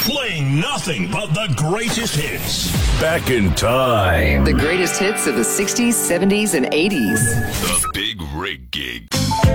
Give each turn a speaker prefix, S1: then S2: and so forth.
S1: Playing nothing but the greatest hits.
S2: Back in time.
S3: The greatest hits of the 60s, 70s, and 80s.
S2: The Big Rig Gig.